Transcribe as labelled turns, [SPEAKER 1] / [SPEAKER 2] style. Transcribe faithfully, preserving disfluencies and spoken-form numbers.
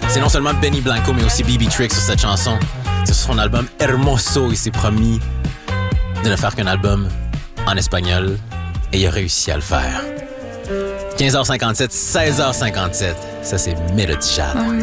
[SPEAKER 1] C'est non seulement Benny Blanco, mais aussi B B Trick sur cette chanson. C'est sur son album Hermoso. Il s'est promis de ne faire qu'un album en espagnol et il a réussi à le faire. quinze heures cinquante-sept, seize heures cinquante-sept. Ça, c'est Mélodie Jade.